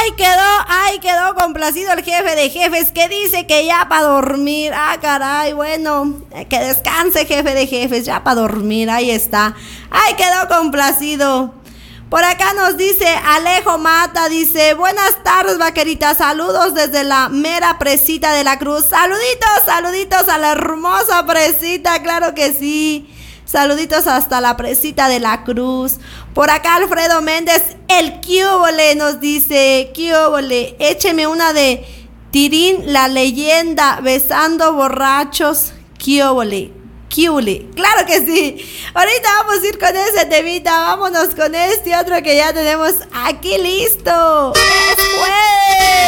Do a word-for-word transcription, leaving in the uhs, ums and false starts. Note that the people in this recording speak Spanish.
Ay, quedó, ay, quedó complacido el jefe de jefes que dice que ya para dormir. Ah, caray, bueno, que descanse jefe de jefes, ya para dormir, ahí está. Ay, quedó complacido. Por acá nos dice Alejo Mata, dice, buenas tardes vaqueritas, saludos desde la mera presita de la Cruz. Saluditos, saluditos a la hermosa presita, claro que sí. Saluditos hasta la presita de la Cruz. Por acá Alfredo Méndez, el Kiobole nos dice, Kiobole, écheme una de Tirín la leyenda, besando borrachos, Kiobole. Kiuli, claro que sí. Ahorita vamos a ir con ese temita. Vámonos con este otro que ya tenemos aquí listo. ¡Es jueves!